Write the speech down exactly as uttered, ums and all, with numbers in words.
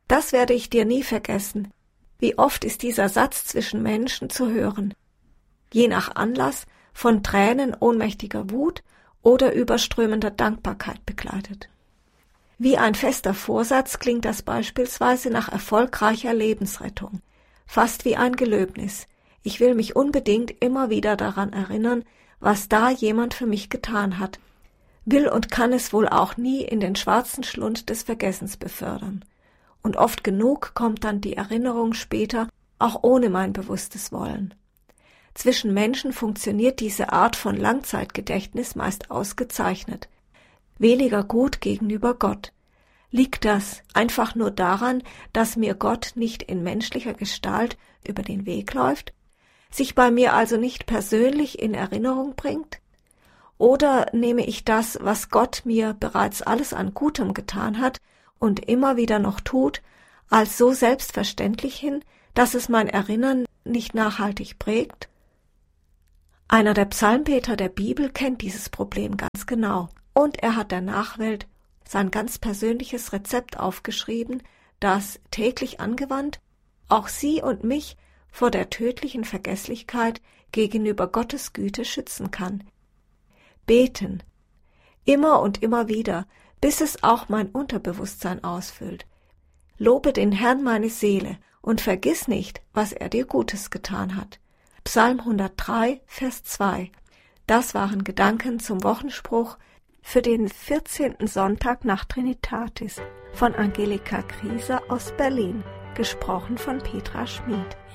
Das werde ich dir nie vergessen. Wie oft ist dieser Satz zwischen Menschen zu hören? Je nach Anlass von Tränen ohnmächtiger Wut oder überströmender Dankbarkeit begleitet. Wie ein fester Vorsatz klingt das beispielsweise nach erfolgreicher Lebensrettung, fast wie ein Gelöbnis. Ich will mich unbedingt immer wieder daran erinnern, was da jemand für mich getan hat, will und kann es wohl auch nie in den schwarzen Schlund des Vergessens befördern. Und oft genug kommt dann die Erinnerung später, auch ohne mein bewusstes Wollen. Zwischen Menschen funktioniert diese Art von Langzeitgedächtnis meist ausgezeichnet. Weniger gut gegenüber Gott. Liegt das einfach nur daran, dass mir Gott nicht in menschlicher Gestalt über den Weg läuft, sich bei mir also nicht persönlich in Erinnerung bringt? Oder nehme ich das, was Gott mir bereits alles an Gutem getan hat und immer wieder noch tut, als so selbstverständlich hin, dass es mein Erinnern nicht nachhaltig prägt? Einer der Psalmbeter der Bibel kennt dieses Problem ganz genau und er hat der Nachwelt sein ganz persönliches Rezept aufgeschrieben, das täglich angewandt auch sie und mich vor der tödlichen Vergesslichkeit gegenüber Gottes Güte schützen kann. Beten, immer und immer wieder, bis es auch mein Unterbewusstsein ausfüllt. Lobe den Herrn meine Seele und vergiss nicht, was er dir Gutes getan hat. Psalm hundertdrei, Vers zwei. Das waren Gedanken zum Wochenspruch für den vierzehnten Sonntag nach Trinitatis von Angelika Krieser aus Berlin, gesprochen von Petra Schmid.